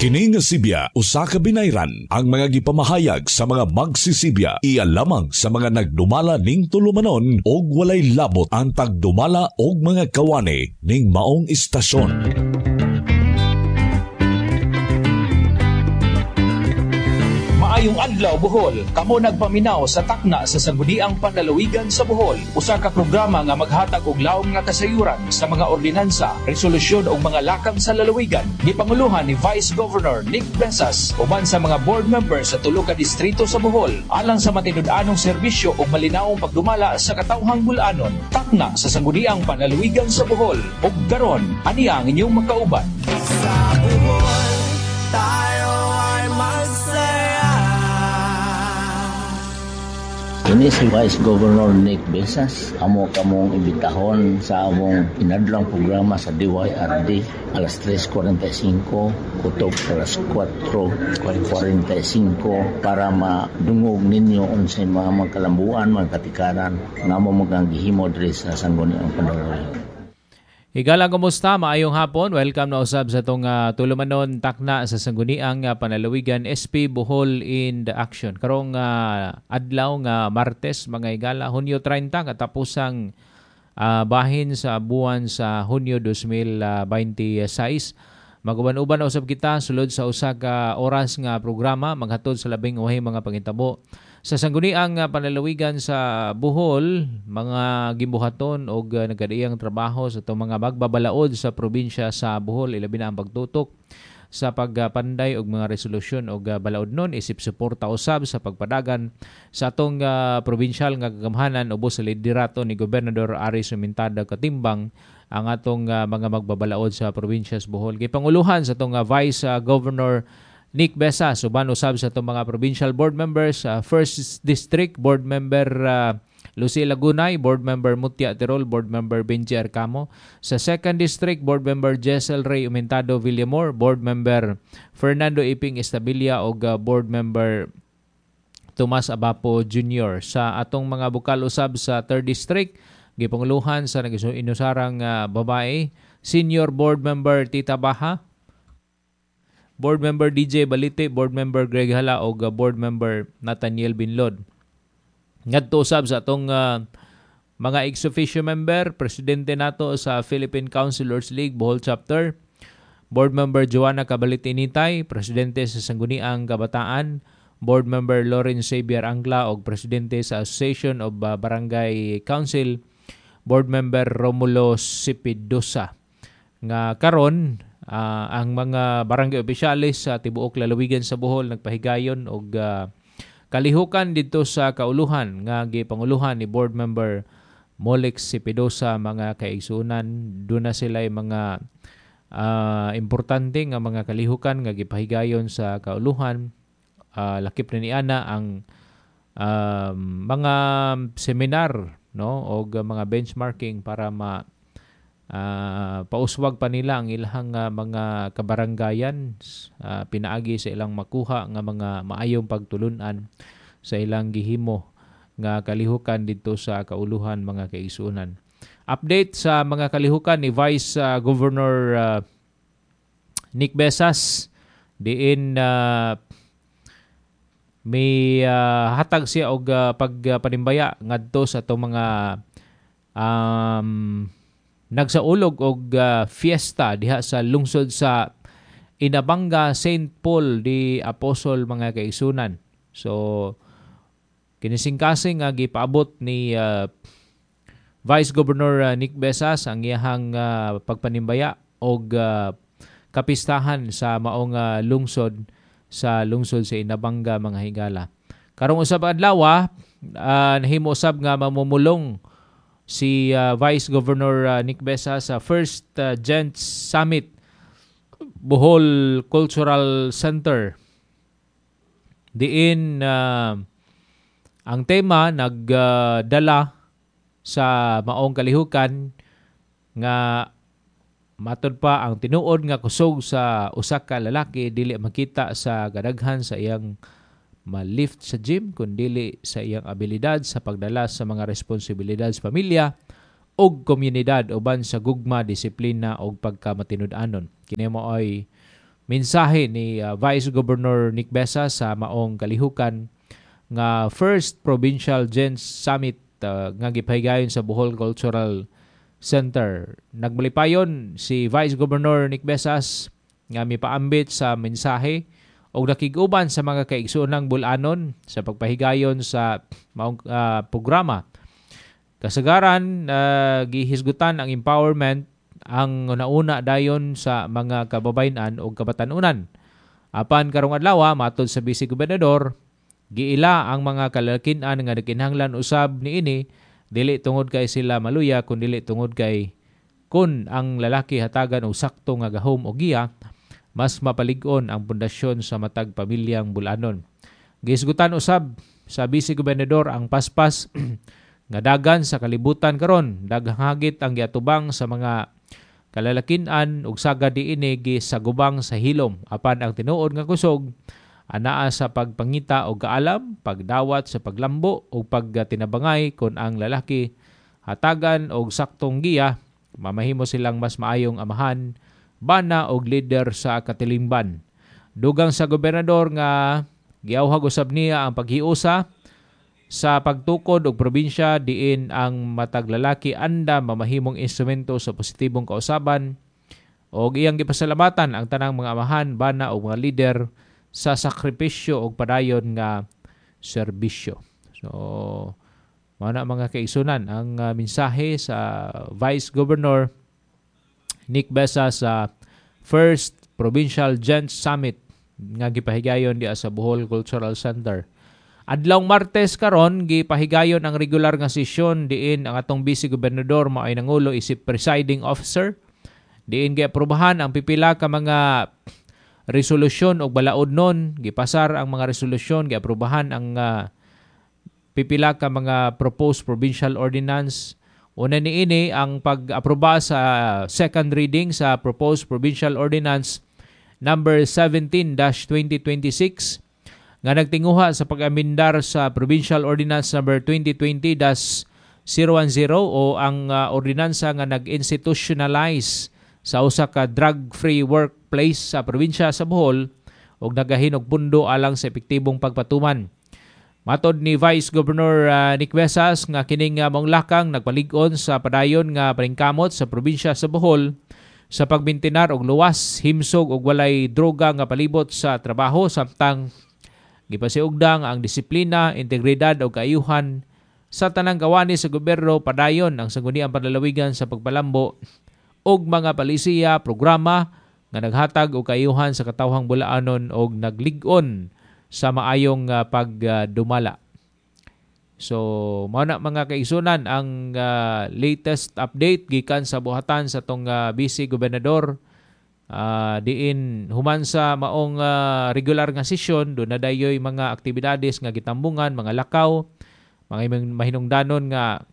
Kini nga Sibya usa ka binayran ang mga gipamahayag sa mga magsisibya iya lamang sa mga nagdumala ning tulumanon og walay labot ang pagdumala og mga kawani ning maong istasyon. Maayong adlaw Bohol, kamo nagpaminaw sa takna sa Sangguniang Panlalawigan sa Bohol. Usa ka programa nga maghatag og laom nga kasayuran sa mga ordinansa, resolusyon ug mga lakang sa lalawigan. Gipanguluhan ni Vice Governor Nick Besas uban sa mga board members sa tulo ka distrito sa Bohol alang sa matinud-anong serbisyo ug malinawong pagdumala sa katawhang bul-anon. Takna sa Sangguniang Panlalawigan sa Bohol. Ug karon, ani ang inyong makauban. Sa Bohol, tayo ay masaya. Ini si Vice Governor Nick Besas. Amo kamong imbitahon sa among inadlang programa sa DYRD alas 3:45 kutob alas 4:45 para madungog ninyo unsay mga kalambuan, mga katikaran nga mo magang gihimo diri sa Sangguniang Panlalawigan. Higala, kumusta? Maayong hapon. Welcome na usab sa itong tulumanon takna sa Sangguniang Panlalawigan SP Bohol in the Action. Karong adlaw nga Martes, mga higala, Hunyo 30, katapusang bahin sa buwan sa Hunyo 2026. Maguban-uban na usab kita sulod sa usa ka oras nga programa maghatod sa labing uhay mga pangitabo sa Sangguniang Panlalawigan sa Bohol, mga gimbuhaton o nagkadiyang trabaho sa itong mga magbabalaod sa probinsya sa Bohol, ilabi na ang pagtutok sa pagpanday og mga resolusyon o balaod nun, isip suporta usab sa pagpadagan sa atong probinsyal nga kagamhanan ubos sa liderato ni Gobernador Ari Sumintada Katimbang ang atong mga magbabalaod sa probinsya sa Bohol. Gipanguluhan sa atong Vice Governor Nick Besas, uban usab sa itong mga provincial board members, First District Board Member Lucila Gunay, Board Member Mutia Tirol, Board Member Benji Arcamo. Sa Second District, Board Member Jessel Ray Umentado Villamor, Board Member Fernando Iping Estabilia o Board Member Tomas Abapo Jr. Sa atong mga bukal usab sa Third District, gipanguluhan sa nag-inusarang babae, Senior Board Member Tita Baha, Board Member DJ Balite, Board Member Greg Hala o Board Member Nathaniel Binlod. Ngadto usab sa atong mga ex-officio member, Presidente nato sa Philippine Councilors League Bohol Chapter, Board Member Joanna Cabalitinitay, Presidente sa Sangguniang Kabataan, Board Member Lauren Xavier Angla o Presidente sa Association of Barangay Council, Board Member Romulo Sipidosa. Nga karon ang mga barangay opisyalis sa tibuok lalawigan sa Bohol nagpahigayon og kalihukan dito sa kauluhan nga gipanguluhan ni Board Member Molex Sipidosa. Mga kaigsunan, doon na sila mga importante nga mga kalihukan nga gipahigayon sa kauluhan. Lakip na ni ana ang mga seminar, no, o mga benchmarking para pauswag pa nila ang ilang mga kabaranggayan, pinaagi sa ilang makuha nga mga maayong pagtulunan sa ilang gihimo nga kalihukan dito sa kauluhan, mga kaisunan. Update sa mga kalihukan ni Vice Governor Nick Besas, diin may hatag siya og pagpanimbaya ngadto sa itong mga nagsaulog og fiesta diha sa lungsod sa Inabanga St. Paul di Apostol, mga kaigsunan. So kinisingkasing nga gipaabot ni Vice Governor Nick Besas ang iyahang pagpanimbaya og kapistahan sa maong lungsod sa Inabanga, mga higala. Karong usab adlaw nahimo usab nga mamumulong si Vice Governor Nick Besas sa First Gents Summit Bohol Cultural Center. Diin ang tema nagdala sa maong kalihukan nga matod pa ang tinuod nga kusog sa usa ka lalaki dili makita sa kadaghan sa iyang ma-lift sa gym kundili sa iyang abilidad sa pagdala sa mga responsibilidad sa pamilya og komunidad uban sa gugma, disiplina og pagkamatinud-anon. Kini mo ay mensahe ni Vice Governor Nick Besas sa maong kalihukan nga first Provincial Gents Summit nga gipahigayon sa Bohol Cultural Center. Nagmalipayon si Vice Governor Nick Besas nga mipaambit sa mensahe o nakiguban sa mga kaigsoonang bulanon sa pagpahigayon sa maong programa. Kasagaran, gihisgutan ang empowerment ang nauna dayon sa mga kababayan o kabatanunan. Apan karong adlaw, matod sa Vice Gobernador, giila ang mga kalalakinan nga nakinahanglan usab niini dili tungod kay sila maluya kun dili tungod kay kun ang lalaki hatagan og sakto nga gahom o giya, mas mapalig-on ang pundasyon sa matag pamilyang bulanon. Gihisgutan usab sa Vice Gobernador ang paspas nga dagan sa kalibutan karon, daghang hagit ang giatubang sa mga kalalakinan ug sagad diini gisagubang sa hilom. Apan ang tinuod nga kusog anaa sa pagpangita o kaalam, pagdawat sa paglambo o pagtinabangay kung ang lalaki hatagan o saktong giya, mamahimo silang mas maayong amahan, bana o leader sa katilimban. Dugang sa gobernador nga giawhag usab niya ang paghiusa sa pagtukod og probinsya diin ang matag lalaki anda mamahimong instrumento sa positibong kausaban o iyang gipasalamatan ang tanang mga amahan, bana o mga leader sa sakripisyo o padayon nga serbisyo. So, mana mga kaisunan ang mensahe sa Vice Governor Nick Besas sa First Provincial Gents Summit nga gipahigayon di sa Bohol Cultural Center. Adlawng Martes karon gipahigayon ang regular nga sesyon diin ang atong Vice Gobernador mao ay nangulo isip presiding officer. Diin giaprobahan ang pipila ka mga resolusyon o balaod nun, gipasar ang mga resolusyon, giaprobahan ang pipila ka mga proposed provincial ordinance. Una niini ang pag-aproba sa second reading sa proposed provincial ordinance number 17-2026 nga nagtinguha sa pag-amendar sa provincial ordinance number 2020-010 o ang ordinansa nga nag-institutionalize sa usa ka drug-free workplace sa probinsya sa Bohol ug nagahinog pundo alang sa epektibong pagpatuman. Matod ni Vice Governor Nick Besas nga kining maong lakang nagpalig-on sa padayon nga paningkamot sa probinsya sa Bohol sa pagbintinar og luwas, himsog ug walay droga nga palibot sa trabaho samtang gipasiugdang ang disiplina, integridad ug kaayuhan sa tanang kawani sa gobyerno padayon ang sangguniang panlalawigan sa pagpalambo og mga palisiya, programa nga naghatag og kaayuhan sa katawhang bulaanon og naglig-on sa maayong pagdumala. So, mao na mga kaigsunan ang latest update gikan sa buhatan sa tong Vice Gobernador. Diin human sa maong regular nga sesyon, doon na dayoy mga aktibidades nga gitambungan, mga lakaw, mga mahinungdanon nga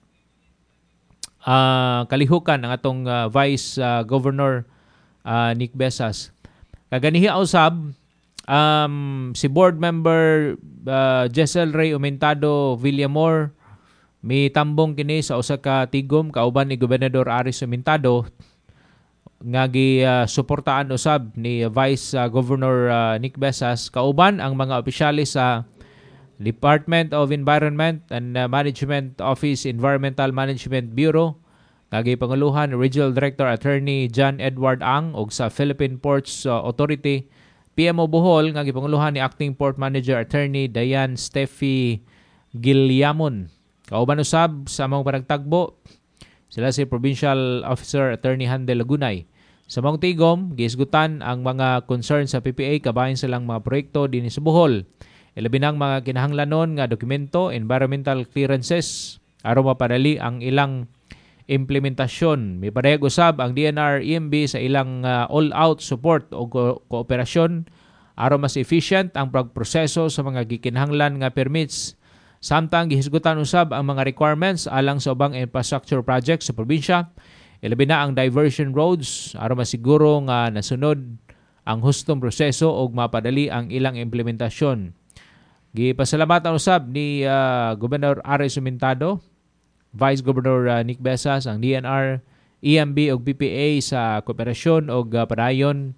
kalihukan ang atong Vice Governor Nick Besas. Kaganihi usab si board member Jessel Ray Aumentado Villamor mitambong kini sa usa ka tigom kauban ni Gobernador Aris Aumentado nga gi-suportaan usab ni Vice Governor Nick Besas kauban ang mga opisyalis sa Department of Environment and Management Office Environmental Management Bureau nga gipanguluhan Regional Director Attorney John Edward Ang ug sa Philippine Ports Authority PMO Bohol nga gipanguluhan ni Acting Port Manager Attorney Diane Steffi Gilliamon. Kauban usab sa mga panagtagbo sila si Provincial Officer Attorney Handel Lagunay. Sa mga tigom, giisgutan ang mga concern sa PPA kabahin silang mga proyekto din sa Bohol. Ilabi ng mga kinahanglanon nga dokumento, environmental clearances, aron mapadali ang ilang implementasyon. May padayag usab ang DNR EMB sa ilang all-out support o kooperasyon aron mas efficient ang pagproseso sa mga gikinahanglan nga permits. Samtang gihisgutan usab ang mga requirements alang sa ubang infrastructure projects sa probinsya. Ilabi na ang diversion roads aron masiguro nga nasunod ang hustong proseso ug mapadali ang ilang implementasyon. Gipasalamatan usab ni Governor Aris Aumentado, Vice Governor Nick Besas, ang DNR, EMB ug PPA sa kooperasyon ug padayon